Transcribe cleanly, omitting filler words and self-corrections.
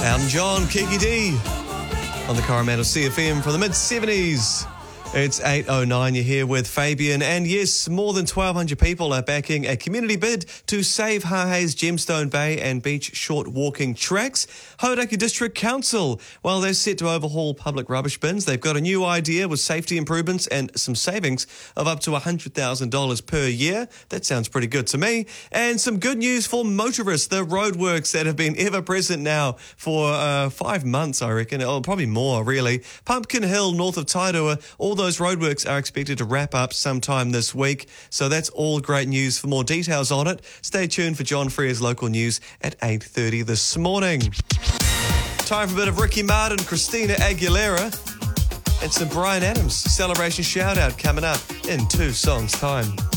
Elton John, Kiki D on the Coromandel CFM from the mid-70s. It's 8:09, you're here with Fabian, and yes, more than 1,200 people are backing a community bid to save Hahei's Gemstone Bay and Beach short walking tracks. Hauraki District Council, well, they're set to overhaul public rubbish bins. They've got a new idea with safety improvements and some savings of up to $100,000 per year. That sounds pretty good to me. And some good news for motorists. The roadworks that have been ever present now for 5 months, I reckon, or probably more, really. Pumpkin Hill, north of Tairua, all those roadworks are expected to wrap up sometime this week. So that's all great news. For more details on it, stay tuned for John Frere's local news at 8:30 this morning. Time for a bit of Ricky Martin, Christina Aguilera, and some Bryan Adams celebration shout-out coming up in 2 songs' time.